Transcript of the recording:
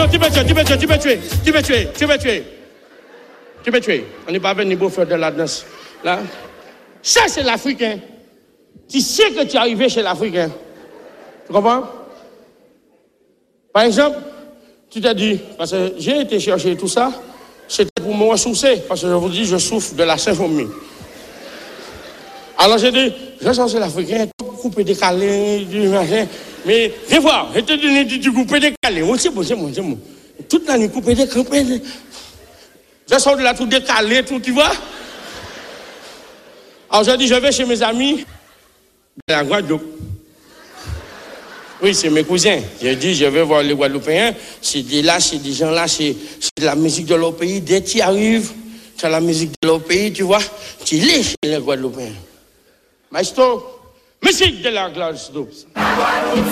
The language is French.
peux tuer. On n'est pas venu pour faire de la danse. Là. Ça, c'est l'Africain. Tu sais que tu es arrivé chez l'Africain. Tu comprends? Par exemple, tu t'as dit, parce que j'ai été chercher tout ça, c'était pour me ressourcer, parce que je vous dis, je souffre de la symphonie. Alors j'ai dit, je vais chercher l'Africain, couper décalé, du machin. Mais viens voir, je te dis du couper décalé. Oh, c'est bon. Toute la nuit, couper décalé. Je sors de là tout décalé, tout, tu vois. Alors j'ai dit, je vais chez mes amis de la Guadeloupe. Oui, c'est mes cousins. J'ai dit, je vais voir les Guadeloupéens. C'est des gens là, c'est de la musique de leur pays. Dès que tu arrives, tu as la musique de leur pays, tu vois. Tu lis chez les Guadeloupéens. Maestro, musique de la Guadeloupe.